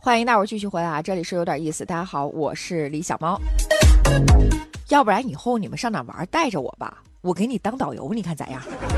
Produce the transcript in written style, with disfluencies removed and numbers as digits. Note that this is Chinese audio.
欢迎大伙儿继续回来啊！这里是有点意思。大家好，我是李小猫。要不然以后你们上哪玩带着我吧，我给你当导游，你看咋样？